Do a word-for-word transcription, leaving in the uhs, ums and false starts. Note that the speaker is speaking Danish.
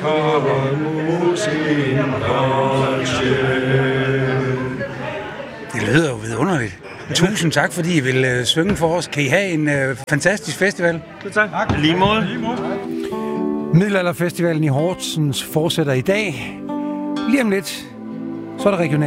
Det lyder jo vidunderligt. Tusind tak, fordi I vil uh, synge for os. Kan I have en uh, fantastisk festival? Tak. Lige måde. Middelalderfestivalen i Horsens fortsætter i dag. Lige om lidt, så er der regional